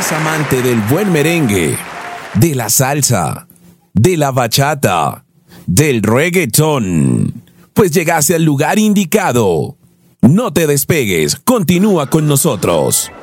eres amante del buen merengue, de la salsa, de la bachata, del reggaetón, pues llegaste al lugar indicado. No te despegues, continúa con nosotros.